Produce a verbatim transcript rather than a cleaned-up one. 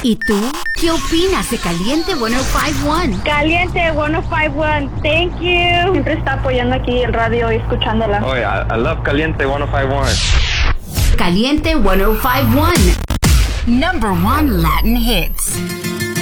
¿Y tú? ¿Qué opinas de Caliente ciento cincuenta y uno? Caliente ciento cincuenta y uno, thank you. Siempre está apoyando aquí el radio y escuchándola. Oh, yeah, I love Caliente ciento cincuenta y uno. Caliente ciento cincuenta y uno. Number one Latin hits.